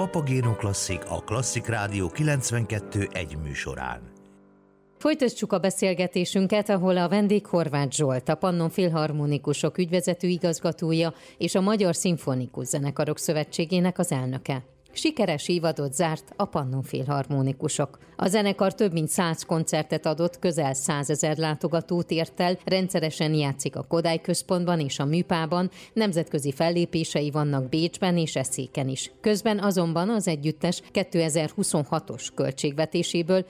Papagéno Klasszik, a Klasszik Rádió 92.1 műsorán. Folytassuk a beszélgetésünket, ahol a vendég Horváth Zsolt, a Pannon Filharmonikusok ügyvezető igazgatója és a Magyar Szimfonikus Zenekarok Szövetségének az elnöke. Sikeres évadot zárt a Pannon Filharmonikusok. A zenekar több mint 100 koncertet adott, közel 100 000 látogatót ért el, rendszeresen játszik a Kodály Központban és a Műpában, nemzetközi fellépései vannak Bécsben és Eszéken is. Közben azonban az együttes 2026-os költségvetéséből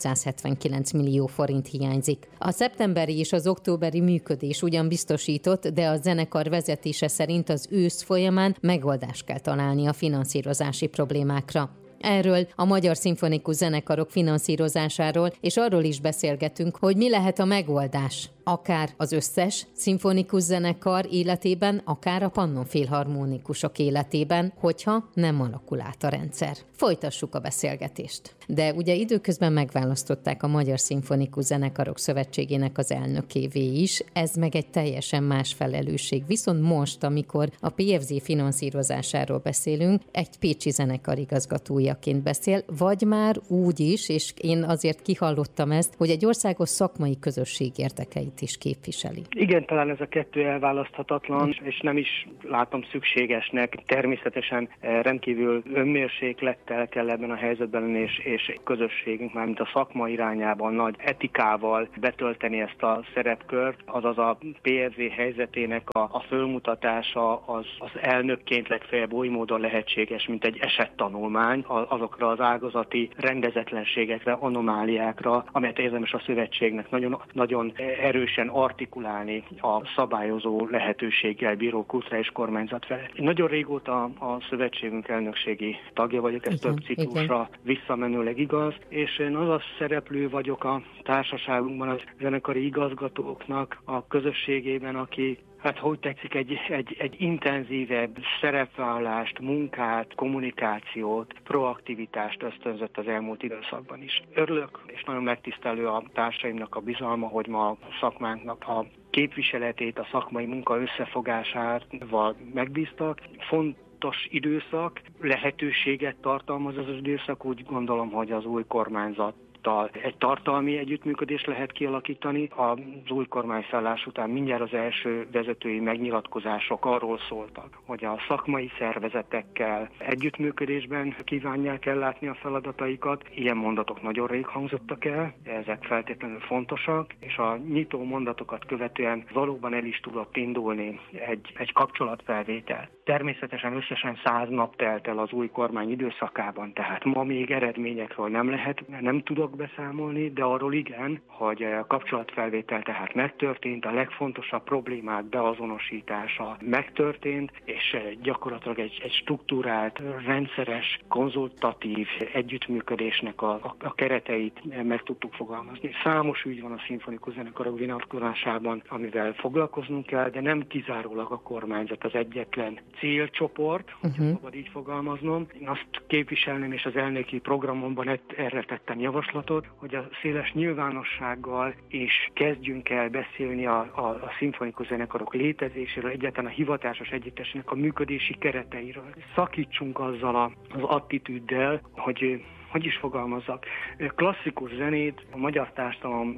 579 millió forint hiányzik. A szeptemberi és az októberi működés ugyan biztosított, de a zenekar vezetése szerint az ősz folyamán megoldást kell találni a finanszírozási problémákra. Erről, a Magyar Szimfonikus Zenekarok finanszírozásáról, és arról is beszélgetünk, hogy mi lehet a megoldás, akár az összes szimfonikus zenekar életében, akár a Pannon Filharmonikusok életében, hogyha nem alakul át a rendszer. Folytassuk a beszélgetést. De ugye időközben megválasztották a Magyar Szimfonikus Zenekarok Szövetségének az elnökévé is, ez meg egy teljesen más felelősség. Viszont most, amikor a PFZ finanszírozásáról beszélünk, egy pécsi zenekar igazgatójaként beszél, vagy már úgy is, és én azért kihallottam ezt, hogy egy országos szakmai közösség érdekeit is képviseli. Igen, talán ez a kettő elválaszthatatlan, és nem is látom szükségesnek. Természetesen rendkívül önmérséklettel kell ebben a helyzetben lenni, és közösségünk, mármint a szakma irányában nagy etikával betölteni ezt a szerepkört, azaz a PFZ helyzetének a fölmutatása az elnökként legfeljebb oly módon lehetséges, mint egy esettanulmány azokra az ágazati rendezetlenségekre, anomáliákra, amelyet érdemes a szövetségnek nagyon erősen artikulálni a szabályozó lehetőséggel bíró kulturális kormányzat felé. Én nagyon régóta a szövetségünk elnökségi tagja vagyok, ez több ciklusra visszamenőleg igaz, és én az a szereplő vagyok a társaságunkban, a zenekari igazgatóknak a közösségében, aki hogy tetszik, egy intenzívebb szerepvállalást, munkát, kommunikációt, proaktivitást ösztönzött az elmúlt időszakban is. Örülök, és nagyon megtisztelő a társaimnak a bizalma, hogy ma a szakmánknak a képviseletét, a szakmai munka összefogásával megbíztak. Fontos időszak, lehetőséget tartalmaz az időszak, úgy gondolom, hogy az új kormányzat egy tartalmi együttműködést lehet kialakítani. Az új kormányszállás után mindjárt az első vezetői megnyilatkozások arról szóltak, hogy a szakmai szervezetekkel együttműködésben kívánják ellátni a feladataikat. Ilyen mondatok nagyon rég hangzottak el, ezek feltétlenül fontosak, és a nyitó mondatokat követően valóban el is tudott indulni egy kapcsolatfelvétel. Természetesen összesen 100 nap telt el az új kormány időszakában, tehát ma még eredményekről nem tudok beszámolni, de arról igen, hogy a kapcsolatfelvétel tehát megtörtént, a legfontosabb problémák beazonosítása megtörtént, és gyakorlatilag egy struktúrált, rendszeres, konzultatív együttműködésnek a kereteit meg tudtuk fogalmazni. Számos ügy van a szimfonikus zenekarok vonatkozásában, amivel foglalkoznunk kell, de nem kizárólag a kormányzat az egyetlen célcsoport, hogyha szabad így fogalmaznom. Én azt képviselném, és az elnöki programomban erre tettem javaslatot, hogy a széles nyilvánossággal is kezdjünk el beszélni a szimfonikus zenekarok létezéséről, egyáltalán a hivatásos együttesnek a működési kereteiről. Szakítsunk azzal az attitűddel, hogy is fogalmazzak, klasszikus zenét a magyar társadalom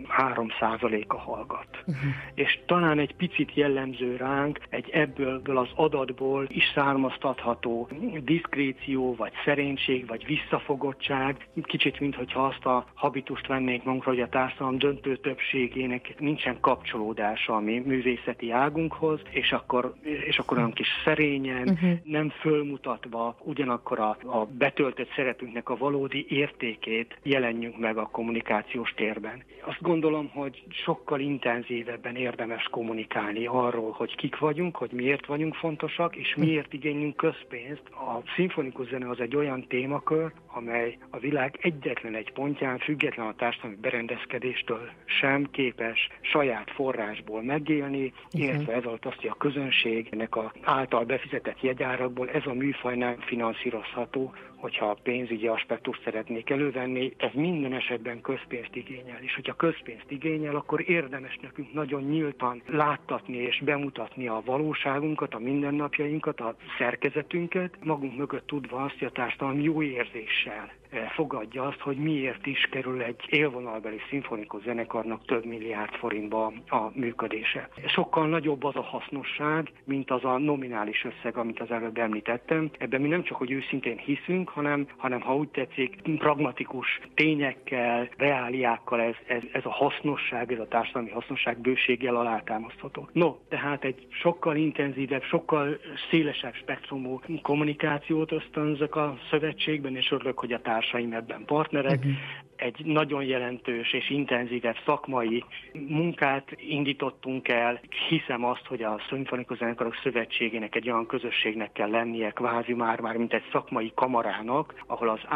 3%-a hallgat. És talán egy picit jellemző ránk egy ebből az adatból is származtatható diszkréció, vagy szerénység, vagy visszafogottság, kicsit minthogyha azt a habitust vennénk magunkra, hogy a társadalom döntő többségének nincsen kapcsolódása a mi művészeti águnkhoz, és akkor olyan kis szerényen, nem fölmutatva, ugyanakkor a betöltött szerepünknek a valódi értékét jelenjünk meg a kommunikációs térben. Azt gondolom, hogy sokkal intenzívebben érdemes kommunikálni arról, hogy kik vagyunk, hogy miért vagyunk fontosak, és miért igénylünk közpénzt. A szimfonikus zene az egy olyan témakör, amely a világ egyetlen egy pontján, független a társadalmi berendezkedéstől sem képes saját forrásból megélni, illetve ez alatt azt, hogy a közönségnek által befizetett jegyárakból ez a műfaj nem finanszírozható, hogyha a pénzügyi aspektust szeretnék elővenni, ez minden esetben közpénzt igényel. És hogyha közpénzt igényel, akkor érdemes nekünk nagyon nyíltan láttatni és bemutatni a valóságunkat, a mindennapjainkat, a szerkezetünket, magunk mögött tudva azt, hogy a társadalom jó érzéssel fogadja azt, hogy miért is kerül egy élvonalbeli szimfonikus zenekarnak több milliárd forintba a működése. Sokkal nagyobb az a hasznosság, mint az a nominális összeg, amit az előbb említettem. Ebben mi nem csak, hogy őszintén hiszünk, hanem ha úgy tetszik, pragmatikus tényekkel, reáliákkal ez a hasznosság, ez a társadalmi hasznosság bőséggel alátámasztható. No, tehát egy sokkal intenzívebb, sokkal szélesebb spektrumú kommunikációt ösztönzök a szövetségben, és örülök, hogy a társaim ebben partnerek. Egy nagyon jelentős és intenzívebb szakmai munkát indítottunk el. Hiszem azt, hogy a Szimfonikus Zenekarok Szövetségének egy olyan közösségnek kell lennie, kvázi már mint egy szakmai kamarának, ahol az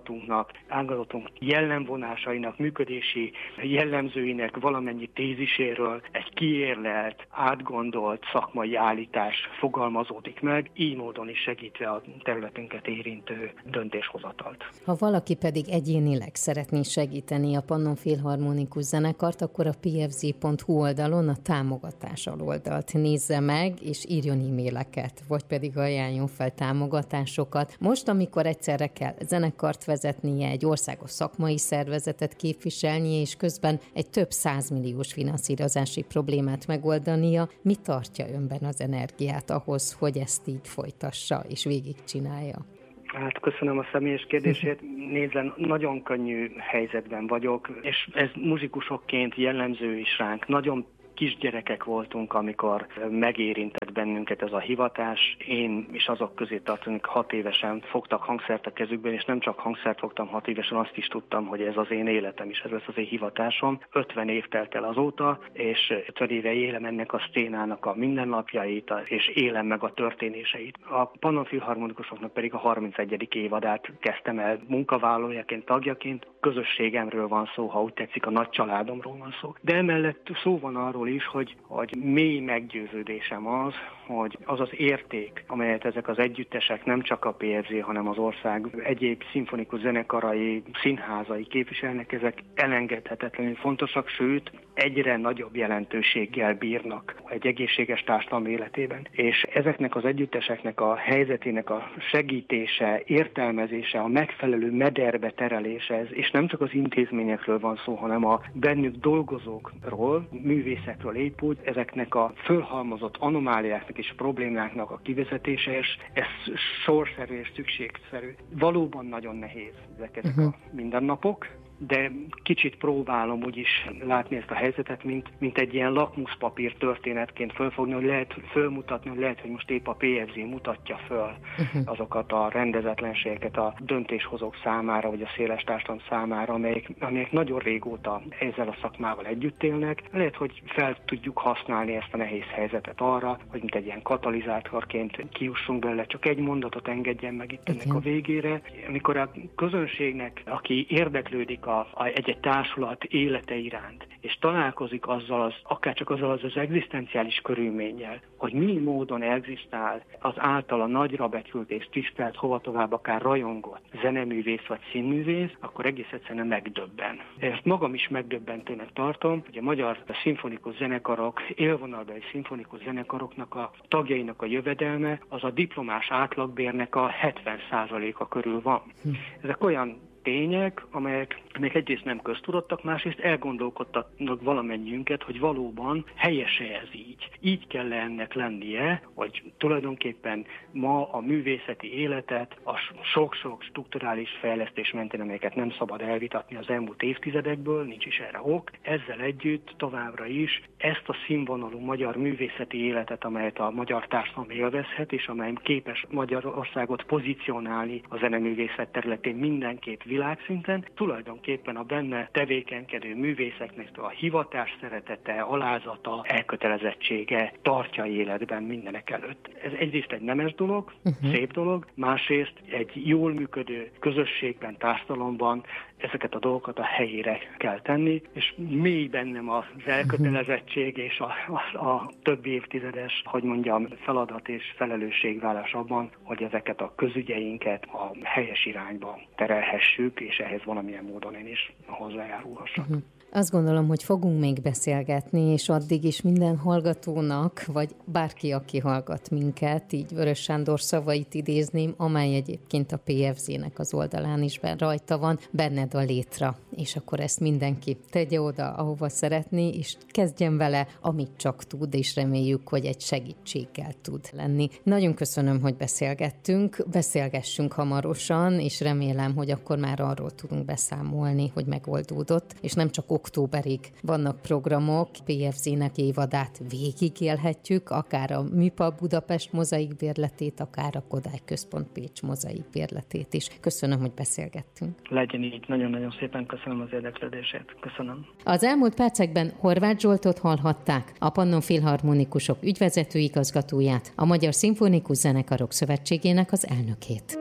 ágazatunk jellemvonásainak, működési jellemzőinek valamennyi téziséről egy kiérlelt, átgondolt szakmai állítás fogalmazódik meg, így módon is segítve a területünket érintő döntéshozatalt. Ha valaki pedig egyénileg szeretné segíteni a Pannon Filharmonikus Zenekart, akkor a pfz.hu oldalon a támogatás aloldalt nézze meg, és írjon e-maileket, vagy pedig ajánljon fel támogatásokat. Most, amikor egyszerre kell zenekart vezetnie, egy országos szakmai szervezetet képviselnie, és közben egy több 100 milliós finanszírozási problémát megoldania, mi tartja önben az energiát ahhoz, hogy ezt így folytassa és végigcsinálja? Hát köszönöm a személyes kérdését. Nézzen, nagyon könnyű helyzetben vagyok, és ez muzsikusokként jellemző is ránk. Nagyon kisgyerekek voltunk, amikor megérintett bennünket ez a hivatás. Én is azok közé tartozom, 6 évesen fogtak hangszert a kezükben, és nem csak hangszert fogtam 6 évesen, azt is tudtam, hogy ez az én életem is, ez lesz az én hivatásom. 50 év telt el azóta, és 50 éve élem ennek a szcénának a mindennapjait, és élem meg a történéseit. A Pannon Filharmonikusoknak pedig a 31. évadát kezdtem el munkavállalójaként, tagjaként. Közösségemről van szó, ha úgy tetszik, a nagy családomról van szó. De emellett szó van arról is, hogy mély meggyőződésem az, hogy az az érték, amelyet ezek az együttesek, nem csak a PFZ, hanem az ország egyéb szimfonikus zenekarai, színházai képviselnek, ezek elengedhetetlenül fontosak, sőt, egyre nagyobb jelentőséggel bírnak egy egészséges társadalom életében. És ezeknek az együtteseknek a helyzetének a segítése, értelmezése, a megfelelő mederbe terelése, és nem csak az intézményekről van szó, hanem a bennük dolgozókról, művészekről épp úgy, ezeknek a fölhalmozott anomáliáknak és problémáknak a kivezetése, és ez sorszerű és szükségszerű. Valóban nagyon nehéz ezek a mindennapok, de kicsit próbálom úgyis látni ezt a helyzetet, mint egy ilyen lakmuszpapír történetként fölfogni, hogy lehet fölmutatni, hogy lehet, hogy most épp a PFZ mutatja föl azokat a rendezetlenségeket a döntéshozók számára, vagy a széles társadalom számára, amelyek nagyon régóta ezzel a szakmával együtt élnek. Lehet, hogy fel tudjuk használni ezt a nehéz helyzetet arra, hogy mint egy ilyen katalizátorként kiussunk belőle. Csak egy mondatot engedjen meg itt ennek a végére. Amikor a közönségnek, aki érdeklődik egy társulat élete iránt, és találkozik azzal akárcsak azzal az egzisztenciális körülménnyel, hogy mi módon egzisztál az általa nagyra becsült és tisztelt, hova tovább akár rajongott zeneművész vagy színművész, akkor egész egyszerűen megdöbben. Ezt magam is megdöbbentőnek tartom, hogy a magyar szimfonikus zenekarok, élvonalbeli szimfonikus zenekaroknak a tagjainak a jövedelme az a diplomás átlagbérnek a 70%-a körül van. Ezek olyan tények, amelyek egyrészt nem köztudottak, másrészt elgondolkodtatnak valamennyiünket, hogy valóban helyese ez így. Így kell ennek lennie, hogy tulajdonképpen ma a művészeti életet, a sok-sok strukturális fejlesztés mentén, amelyeket nem szabad elvitatni az elmúlt évtizedekből, nincs is erre ok, ezzel együtt továbbra is ezt a színvonalú magyar művészeti életet, amelyet a magyar társadalom élvezhet, és amely képes Magyarországot pozícionálni a zeneművészet területén mindenképp világszinten, tulajdonképpen a benne tevékenykedő művészeknek a hivatás szeretete, alázata, elkötelezettsége tartja életben mindenek előtt. Ez egyrészt egy nemes dolog, szép dolog, másrészt egy jól működő közösségben, társadalomban ezeket a dolgokat a helyére kell tenni, és mély bennem az elkötelezettség és a több évtizedes, hogy mondjam, feladat és felelősségvállás abban, hogy ezeket a közügyeinket a helyes irányba terelhessük. segítsük, és ehhez valamilyen módon én is hozzájárulhassak. Azt gondolom, hogy fogunk még beszélgetni, és addig is minden hallgatónak, vagy bárki, aki hallgat minket, így Vörös Sándor szavait idézném, amely egyébként a PFZ-nek az oldalán is rajta van, benned a létre. És akkor ezt mindenki tegye oda, ahova szeretné, és kezdjen vele, amit csak tud, és reméljük, hogy egy segítséggel tud lenni. Nagyon köszönöm, hogy beszélgessünk hamarosan, és remélem, hogy akkor már arról tudunk beszámolni, hogy megoldódott, és nem csak októberig vannak programok, PFZ-nek évadát végigélhetjük, akár a MIPA Budapest mozaik bérletét, akár a Kodály Központ Pécs mozaik bérletét is. Köszönöm, hogy beszélgettünk. Legyen így, nagyon-nagyon szépen köszönöm az érdeklődését. Köszönöm. Az elmúlt percekben Horváth Zsoltot hallhatták, a Pannon Filharmonikusok ügyvezető igazgatóját, a Magyar Szimfonikus Zenekarok Szövetségének az elnökét.